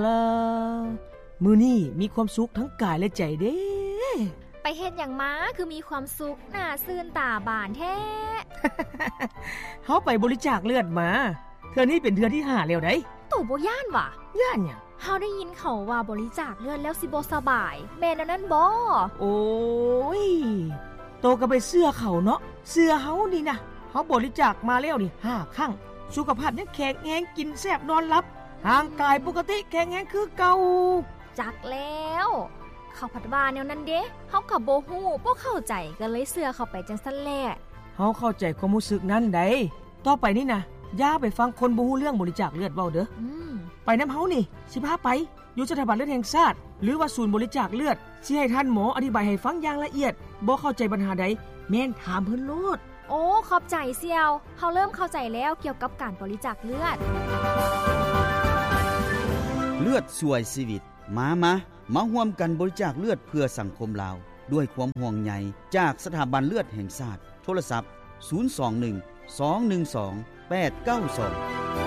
มื้อนี้มีความสุขทั้งกายและใจเด้ไปเฮ็ดหยังมาคือมีความสุขหน้าซื่นตาบานแท้เฮาไปบริจาคเลือดมาเทื่อนี้เป็นเทื่อที่5แล้วได้ตู่บ่ย่านว่ะย่านหยังเฮาได้ยินเขาว่าบริจาคเลือดแล้วสิบ่สบายแม่นนั้นบ่โอ้ยโตก็ไปเชื่อเขาเนาะเชื่อเฮานี่นะเฮาบริจาคมาแล้วนี่5ครั้งสุขภาพยังแข็งแรงกินแซ่บนอนหลับร่างกายปกติแข็งแรงคือเก่าจักแล้วเขาผัดว่าแนวนั้นเด้เฮาก็บ่ฮู้บ่เข้าใจก็เลยเชื่อเข้าไปจังซั่นแหละเฮาเข้าใจความรู้สึกนั้นได้ต่อไปนี่นะอย่าไปฟังคนบ่ฮู้เรื่องบริจาคเลือดเว้าเด้อไปนำเฮานี่สิพาไปอยู่สถาบันเลือดแห่งชาติหรือว่าศูนย์บริจาคเลือดสิให้ท่านหมออธิบายให้ฟังอย่างละเอียดบ่เข้าใจปัญหาใดแม่นถามเพิ่นโลดโอ้ขอบใจเสี่ยวเฮาเริ่มเข้าใจแล้วเกี่ยวกับการบริจาคเลือดเลือดช่วยชีวิตมาร่วมกันบริจาคเลือดเพื่อสังคมลาวด้วยความห่วงใยจากสถาบันเลือดแห่งชาติโทรศัพท์021 212 892